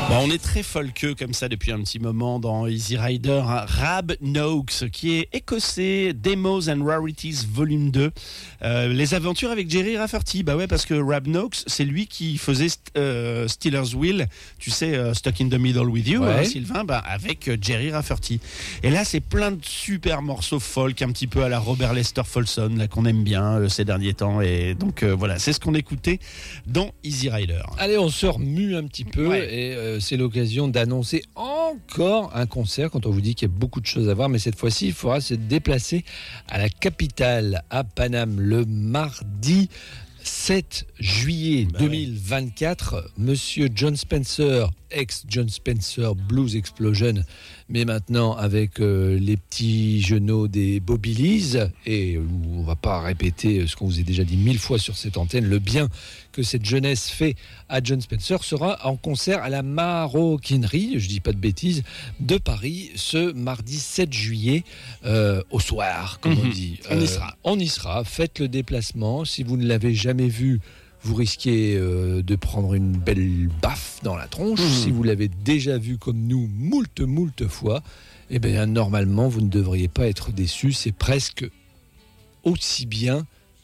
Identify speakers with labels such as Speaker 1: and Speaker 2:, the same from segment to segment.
Speaker 1: Bon, on est très folkeux comme ça depuis un petit moment dans Easy Rider. Rab Noakes, qui est écossais, Demos and Rarities Volume 2. Les aventures avec Jerry Rafferty. Bah ouais, parce que Rab Noakes, c'est lui qui faisait Stealers Wheel, tu sais, Stuck in the Middle with You,
Speaker 2: ouais.
Speaker 1: Sylvain, avec Jerry Rafferty. Et là, c'est plein de super morceaux folk, un petit peu à la Robert Lester Folsom, là, qu'on aime bien ces derniers temps. Et donc, voilà, c'est ce qu'on écoutait dans Easy Rider.
Speaker 2: Allez, on se remue un petit peu et c'est l'occasion d'annoncer encore un concert quand on vous dit qu'il y a beaucoup de choses à voir, mais cette fois-ci, il faudra se déplacer à la capitale, à Paname, le mardi 7 juillet 2024. Monsieur Jon Spencer, ex-Jon Spencer Blues Explosion, mais maintenant avec les petits genoux des Bobby Lees, et on ne va pas répéter ce qu'on vous a déjà dit 1000 fois sur cette antenne, le bien que cette jeunesse fait à Jon Spencer, sera en concert à la Maroquinerie, je ne dis pas de bêtises, de Paris, ce mardi 7 juillet au soir, comme on dit. On y sera, faites le déplacement. Si vous ne l'avez jamais vu, vous risquez de prendre une belle baffe dans la tronche. Si vous l'avez déjà vu comme nous moult fois, eh bien normalement vous ne devriez pas être déçus. C'est presque aussi bien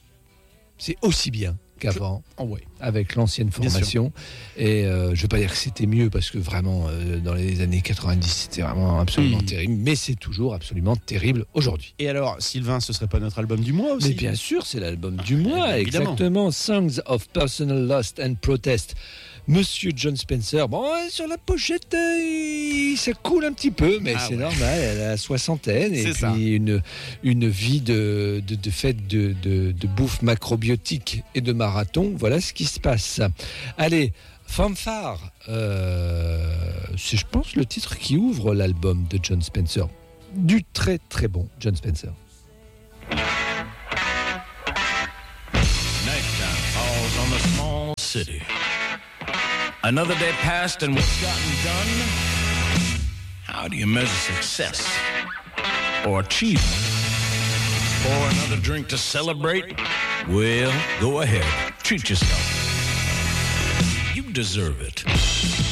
Speaker 2: qu'avant, avec l'ancienne formation. Et je ne veux pas dire que c'était mieux, parce que vraiment, dans les années 90, c'était vraiment absolument terrible, mais c'est toujours absolument terrible aujourd'hui.
Speaker 1: Et alors, Sylvain, ce serait pas notre album du mois aussi?
Speaker 2: Mais bien sûr, c'est l'album du mois, exactement. Songs of Personal Lost and Protest. Monsieur Jon Spencer, bon, sur la pochette, ça coule un petit peu, mais c'est normal, elle a la soixantaine, et puis une vie de fête de bouffe macrobiotique et de marathon. Voilà ce qui se passe. Allez, Fanfare, c'est, je pense, le titre qui ouvre l'album de Jon Spencer. Du très très bon Jon Spencer.
Speaker 3: Nighttime falls on the small city. Another day passed and what's gotten done? How do you measure success or achievement? Or another drink to celebrate? Well, go ahead, treat yourself. You deserve it.